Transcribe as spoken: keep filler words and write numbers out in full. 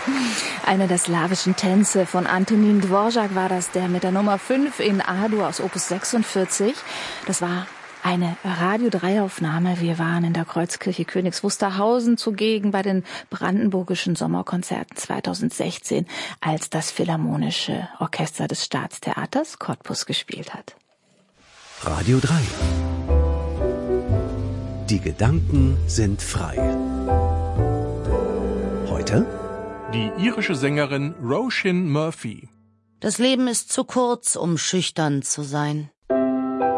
Einer der slawischen Tänze von Antonín Dvořák war das, der mit der Nummer fünf in A-Dur aus Opus sechsundvierzig. Das war eine Radio drei Aufnahme. Wir waren in der Kreuzkirche Königs Wusterhausen zugegen bei den Brandenburgischen Sommerkonzerten zweitausendsechzehn, als das Philharmonische Orchester des Staatstheaters Cottbus gespielt hat. Radio drei. Die Gedanken sind frei. Heute die irische Sängerin Roisin Murphy. Das Leben ist zu kurz, um schüchtern zu sein.